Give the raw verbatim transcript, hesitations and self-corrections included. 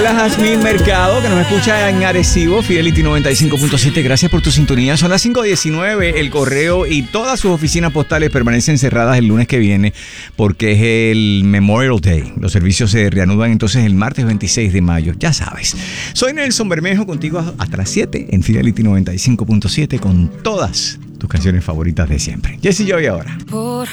Hola Jazmín Mercado, que nos escucha en Arecibo, Fidelity noventa y cinco punto siete. Gracias por tu sintonía. Son las cinco diecinueve. El correo y todas sus oficinas postales permanecen cerradas el lunes que viene porque es el Memorial Day. Los servicios se reanudan entonces el martes veintiséis de mayo. Ya sabes. Soy Nelson Bermejo, contigo hasta las siete en Fidelity noventa y cinco punto siete con todas tus canciones favoritas de siempre. Jessy Joy ahora. Por